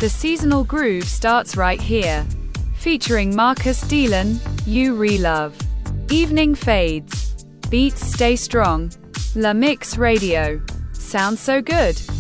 The seasonal groove starts right here. Featuring Marcus Dealon, You Relove. Evening fades. Beats stay strong. La Mix Radio. Sounds so good.